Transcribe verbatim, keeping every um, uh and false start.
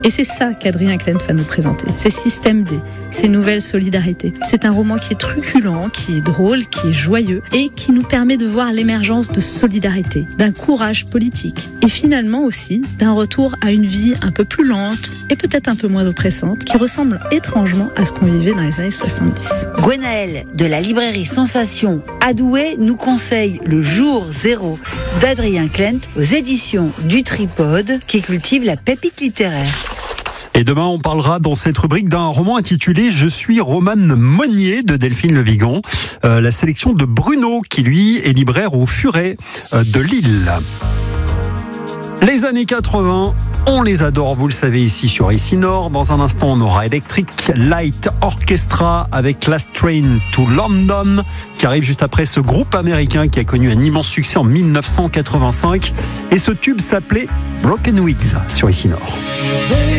Et c'est ça qu'Adrien Klent va nous présenter, ces systèmes D, ces nouvelles solidarités. C'est un roman qui est truculent, qui est drôle, qui est joyeux et qui nous permet de voir l'émergence de solidarité, d'un courage politique et finalement aussi d'un retour à une vie un peu plus lente et peut-être un peu moins oppressante qui ressemble étrangement à ce qu'on vivait dans les années soixante-dix. Gwenaëlle de la librairie Sensation à Douai nous conseille Le jour zéro d'Adrien Klent aux éditions du Tripode qui cultive la pépite littéraire. Et demain, on parlera dans cette rubrique d'un roman intitulé « Je suis Romane Monnier » de Delphine Le Vigan. Euh, la sélection de Bruno, qui lui est libraire au Furet euh, de Lille. Les années quatre-vingts, on les adore, vous le savez, ici sur Ici Nord. Dans un instant, on aura Electric Light Orchestra avec Last Train to London, qui arrive juste après ce groupe américain qui a connu un immense succès en dix-neuf cent quatre-vingt-cinq. Et ce tube s'appelait Broken Wings sur Ici Nord.